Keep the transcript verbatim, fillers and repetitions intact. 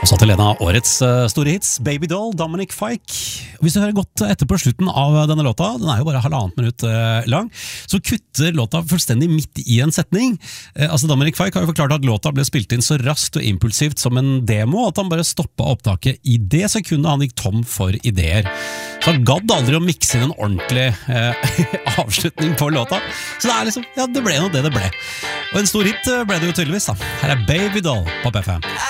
Så til en av årets uh, store hits, Baby Doll, Dominic Fike. Hvis du hører godt etter på slutten av denne låta, den er jo bare halvannet minutt uh, lang, så kutter låta fullstendig midt i en setning. Uh, altså Dominic Fike har jo forklart at låta ble spilt inn så raskt og impulsivt som en demo, at han bare stoppet opptaket i det sekundet han gikk tom for ideer. Så han gadd aldri å mikse inn en ordentlig uh, avslutning på låta. Så det er liksom, ja, det ble noe det det ble. Og en stor hit ble det jo tydeligvis da. Her er Baby Doll på P F M.